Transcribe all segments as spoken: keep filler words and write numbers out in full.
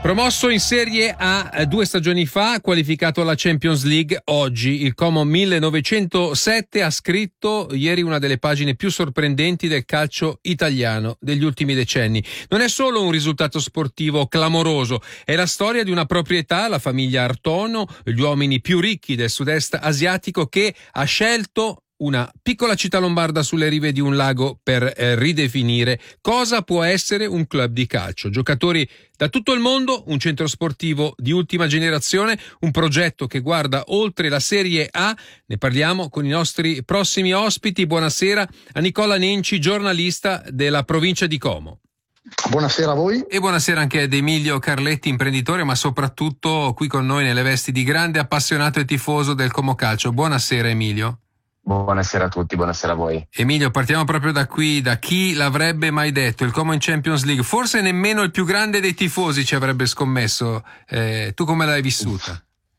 Promosso in Serie A due stagioni fa, qualificato alla Champions League, oggi il Como millenovecentosette ha scritto ieri una delle pagine più sorprendenti del calcio italiano degli ultimi decenni. Non è solo un risultato sportivo clamoroso, è la storia di una proprietà, la famiglia Artono, gli uomini più ricchi del sud-est asiatico, che ha scelto una piccola città lombarda sulle rive di un lago per eh, ridefinire cosa può essere un club di calcio. Giocatori da tutto il mondo, un centro sportivo di ultima generazione, un progetto che guarda oltre la Serie A. Ne parliamo con i nostri prossimi ospiti. Buonasera a Nicola Nenci, giornalista della provincia di Como. Buonasera a voi. E buonasera anche ad Emilio Carletti, imprenditore, ma soprattutto qui con noi nelle vesti di grande appassionato e tifoso del Como Calcio. Buonasera Emilio. Buonasera a tutti, buonasera a voi. Emilio, partiamo proprio da qui, da chi l'avrebbe mai detto, il Como in Champions League, forse nemmeno il più grande dei tifosi ci avrebbe scommesso. Eh, tu come l'hai vissuta?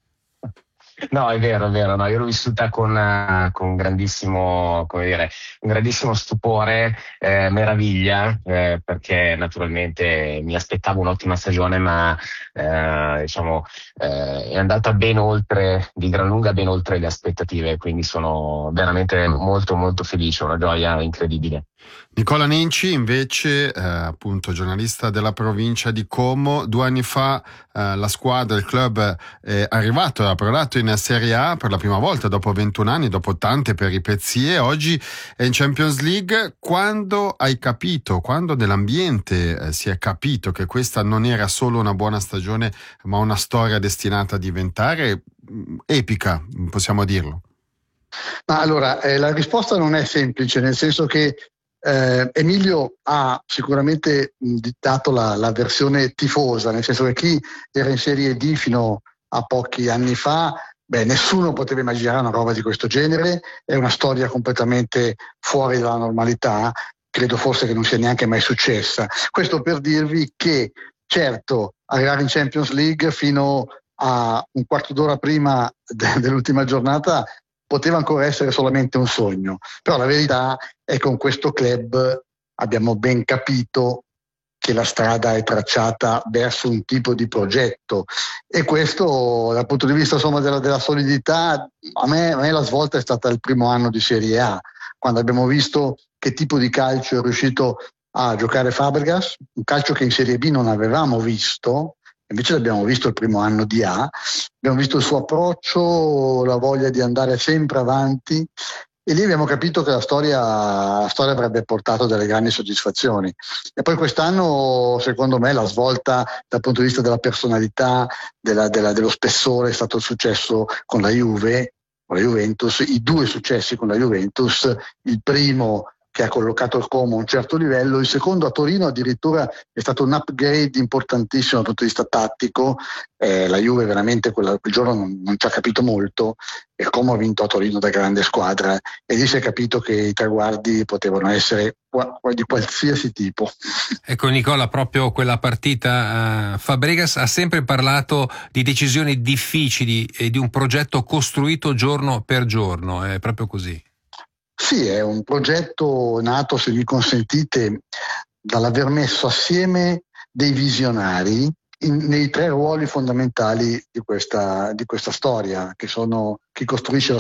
No, è vero, è vero, no, io l'ho vissuta con, uh, con grandissimo, come dire, un grandissimo stupore, eh, meraviglia, eh, perché naturalmente mi aspettavo un'ottima stagione, ma eh, diciamo eh, è andata ben oltre, di gran lunga ben oltre le aspettative, quindi sono veramente molto molto felice, una gioia incredibile. Nicola Nenci invece, eh, appunto giornalista della provincia di Como, due anni fa eh, la squadra, il club è arrivato, è approdato in Serie A per la prima volta dopo ventuno anni, dopo tante peripezie, oggi è in Champions League. Quando hai capito, quando nell'ambiente eh, si è capito che questa non era solo una buona stagione ma una storia destinata a diventare mh, epica, possiamo dirlo? Ma allora, eh, la risposta non è semplice, nel senso che Eh, Emilio ha sicuramente mh, dato la, la versione tifosa, nel senso che chi era in Serie D fino a pochi anni fa, beh, nessuno poteva immaginare una roba di questo genere, è una storia completamente fuori dalla normalità, credo forse che non sia neanche mai successa. Questo per dirvi che, certo, arrivare in Champions League fino a un quarto d'ora prima de- dell'ultima giornata poteva ancora essere solamente un sogno, però la verità è che con questo club abbiamo ben capito che la strada è tracciata verso un tipo di progetto, e questo dal punto di vista insomma della, della solidità, a me, a me la svolta è stata il primo anno di Serie A, quando abbiamo visto che tipo di calcio è riuscito a giocare Fabregas, un calcio che in Serie B non avevamo visto. Invece l'abbiamo visto il primo anno di A, abbiamo visto il suo approccio, la voglia di andare sempre avanti, e lì abbiamo capito che la storia, la storia avrebbe portato delle grandi soddisfazioni. E poi quest'anno, secondo me, la svolta dal punto di vista della personalità, della, della, dello spessore, è stato il successo con la Juve, con la Juventus, i due successi con la Juventus, il primo che ha collocato il Como a un certo livello, il secondo a Torino addirittura è stato un upgrade importantissimo dal punto di vista tattico, eh, la Juve veramente quella, quel giorno non, non ci ha capito molto, e il Como ha vinto a Torino da grande squadra, e lì si è capito che i traguardi potevano essere qua, qua, di qualsiasi tipo. Ecco Nicola, proprio quella partita, uh, Fabregas ha sempre parlato di decisioni difficili e di un progetto costruito giorno per giorno, è proprio così. Sì, è un progetto nato, se mi consentite, dall'aver messo assieme dei visionari in, nei tre ruoli fondamentali di questa, di questa storia, che sono chi costruisce la